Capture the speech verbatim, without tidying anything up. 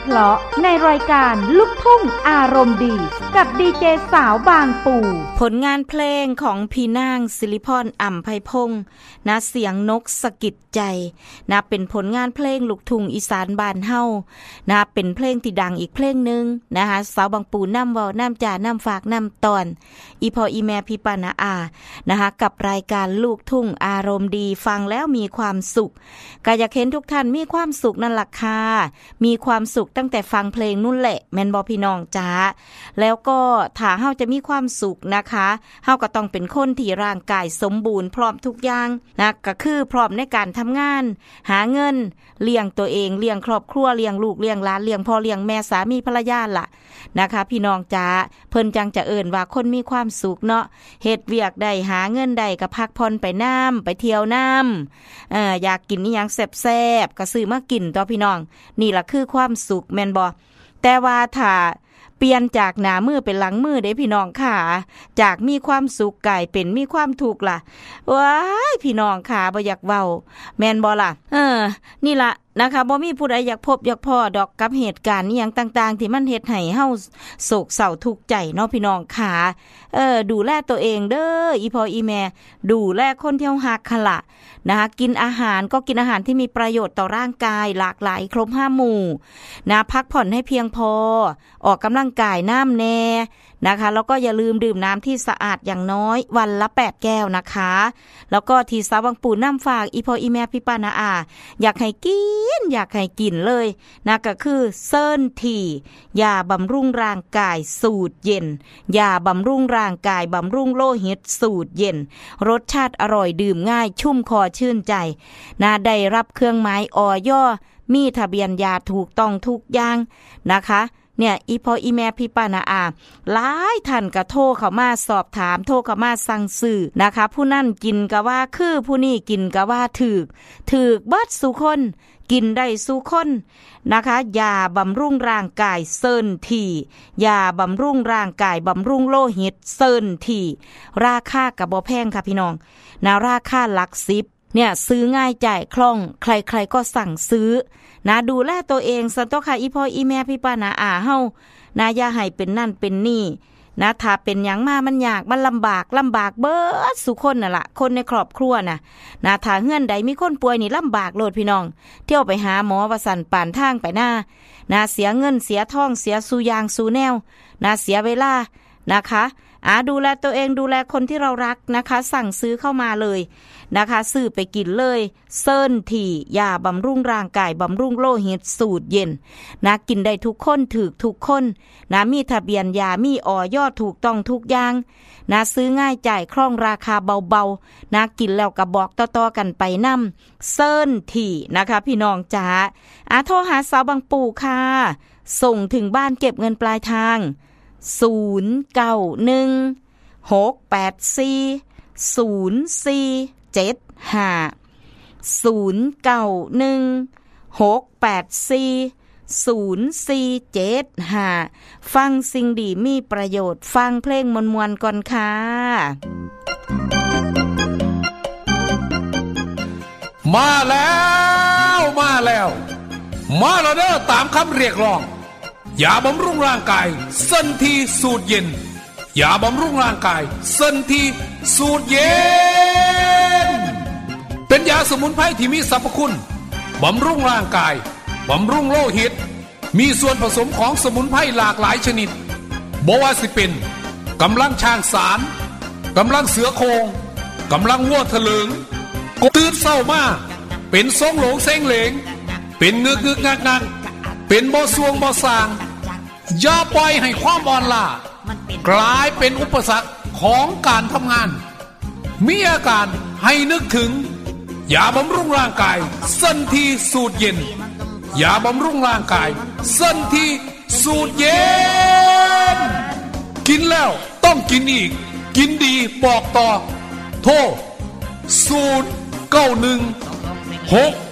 เพราะในรายการลูกทุ่งอารมณ์ดีกับดีเจสาวบางปู่ผลงานเพลงของพี่นางศิริพรอ่ำไพพงษ์นะเสียงนกสะกิดใจนะเป็นผลงานเพลงลูกทุ่งอีสานบ้านเฮานะเป็นเพลงที่ดังอีกเพลงนึงนะคะสาวบางปู่นำเว้านำจ่านำฝากนำตอนอีพออีแม่พี่ปานาอานะคะกับรายการลูกทุ่งอารมณ์ดีฟังแล้วมีความสุขก็อยากเห็นทุกท่านมีความสุขนั่นล่ะค่ะมีความสุขตั้งแต่ฟังเพลงนู่นแหละแม่นบ่พี่น้องจ๋าแล้วก็ถ้าเฮาจะมีความสุขนะคะเฮาก็ต้องเป็นคนที่ร่างกายสมบูรณ์พร้อมทุกอย่างนะก็คือพร้อมในการทำงานหาเงินเลี้ยงตัวเองเลี้ยงครอบครัวเลี้ยงลูกเลี้ยงหลานเลี้ยงพ่อเลี้ยงแม่สามีภรรยาล่ะนะคะพี่น้องจ๋าเพิ่นจังจะเอิ้นว่าคนมีความสุขเนาะเฮ็ดเวียกได้หาเงินได้ก็พักผ่อนไปน้ำไปเที่ยวน้ำเอ่ออยากกินอีหยังแซ่บๆก็ซื้อมากินต่อพี่น้องนี่ล่ะคือความสุขแม่นบ่แต่ว่าถ้าเปลี่ยนจากหน้ามือเป็นหลังมือเด้พี่น้องค่ะจากมีความสุขกลายเป็นมีความทุกข์ล่ะว้ายพี่น้องค่ะบ่อยากเว้าแม่นบ่ล่ะเออนี่ล่ะนะคะบ่มีผู้ใดอยากพบอยากพ้อดอกกับเหตุการณ์อีหยังต่างๆที่มันเฮ็ดให้เฮาโศกเศร้าทุกข์ใจเนาะพี่น้องค่ะเออดูแลตัวเองเด้ออีพ่ออีแม่ดูแลคนที่เฮารักคั่นล่ะนะคะกินอาหารก็กินอาหารที่มีประโยชน์ต่อร่างกายหลากหลายครบห้าหมู่นะพักผ่อนให้เพียงพอออกกำลังกายน้ำแน่นะคะแล้วก็อย่าลืมดื่มน้ำที่สะอาดอย่างน้อยวันละแปดแก้วนะคะแล้วก็ที่สาวบางปู่น้ำฝากอีพ่ออีแม่พี่ป้าน้าอาอยากให้กินอยากให้กินเลยนะก็คือเซิร์นทียาบำรุงร่างกายสูตรเย็นยาบำรุงร่างกายบำรุงโลหิตสูตรเย็นรสชาติอร่อยดื่มง่ายชุ่มคอชื่นใจนะได้รับเครื่องหมายอย.มีทะเบียนยาถูกต้องทุกอย่างนะคะเนี่ยอีพออีแม่พี่ป้านาอาหลายท่านก็โทรเข้ามาสอบถามโทรเข้ามาสั่งซื้อนะคะผู้นั่นกินก็ว่าคือผู้นี่กินก็ว่าถูกถูกเบิดสู่คนกินได้สู่คนนะคะยาบำรุงร่างกายเซิร์นทียาบำรุงร่างกายบำรุงโลหิตเซิร์นทีราคาก็บ่แพงค่ะพี่น้องนะราคาหลักสิบเนี่ยซื้อง่ายจ่ายคล่องใครๆก็สั่งซื้อนะดูแลตัวเองสันตค่ะอีพ่ออีแม่พี่ป้าน้าอาเฮานะอย่าให้เป็นนั่นเป็นนี่นะถ้าเป็นหยังมามันยากมันลำบากลำบากเบิดสุคนน่ะล่ะคนในครอบครัวน่ะนะถ้าเฮือนใดมีคนป่วยนี่ลำบากโลดพี่น้องเที่ยวไปหาหมอว่าสั่นป่านทางไปหน้านะเสียเงินเสียทองเสียสู่ยางสู่แนวนะเสียเวลานะคะอาดูแลตัวเองดูแลคนที่เรารักนะคะสั่งซื้อเข้ามาเลยนะคะซื้อไปกินเลยเซิร์นทียาบำรุงร่างกายบำรุงโลหิตสูตรเย็นนะกินได้ทุกคนถูกทุกคนนะมีทะเบียนยามีอย.ถูกต้องทุกอย่างนะซื้อง่ายจ่ายคล่องราคาเบาๆนะกินแล้วก็บอกต่อๆกันไปนำเซิร์นทีนะคะพี่น้องจ๋าอาโทรหาสาวบางปู่ค่ะส่งถึงบ้านเก็บเงินปลายทางศูนย์ เก้า หนึ่ง หก แปด สี่ ศูนย์ สี่ เจ็ด ห้า ศูนย์ เก้า หนึ่ง หก แปด สี่ ศูนย์ สี่ เจ็ด ห้าฟังสิ่งดีมีประโยชน์ฟังเพลงมวลๆก่อนค่ะมาแล้วมาแล้วมาแล้วเด้อตามคำเรียกร้องยาบำรุงร่างกายเซิร์นทีสูตรเย็นยาบำรุงร่างกายเซิร์นทีสูตรเย็นเป็นยาสมุนไพรที่มีสรรพคุณบำรุงร่างกายบำรุงโลหิตมีส่วนผสมของสมุนไพรหลากหลายชนิดบ่ว่าสิเป็นกำลังช้างสารกำลังเสือโคร่งกำลังวัวทะเลิงกบตื่นเศร้ามาเป็นทรงโหลงเซ็งเหลงเป็นเงือกเงือกงักงักเป็นบ่สวงบ่สางอย่าปล่อยให้ความอ่อนล้ากลายเป็นอุปสรรคของการทำงานมีอาการให้นึกถึงยาบำรุงร่างกายเซิร์นทีสูตรเย็นยาบำรุงร่างกายเซิร์นทีสูตรเย็นกินแล้วต้องกินอีกกินดีบอกต่อโทรศูนย์ เก้า หนึ่ง หก